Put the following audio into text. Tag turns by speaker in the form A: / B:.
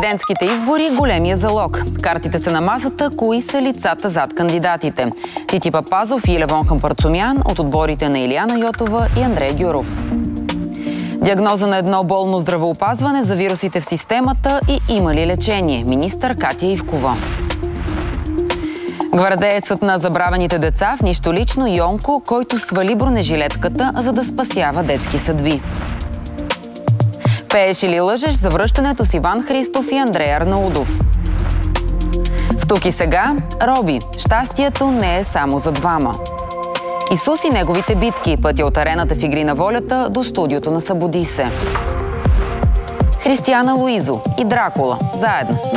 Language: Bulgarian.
A: Президентските избори – големия залог. Картите са на масата, кои са лицата зад кандидатите. Тити Папазов и Левон Хампарцумян от отборите на Илияна Йотова и Андрей Гюров. Диагноза на едно болно здравеопазване за вирусите в системата и има ли лечение? Министър Катя Ивкова. Гвардеецът на забравените деца в нищо лично Йонко, който свали бронежилетката, за да спасява детски съдби. Пееш или лъжеш за връщането с Иван Христов и Андрей Арнаудов. В Тук и сега Роби. Щастието не е само за двама. Исус и неговите битки. Пътя от арената в Игри на волята до студиото на Събуди се. Християна Луизо и Дракула. Заедно.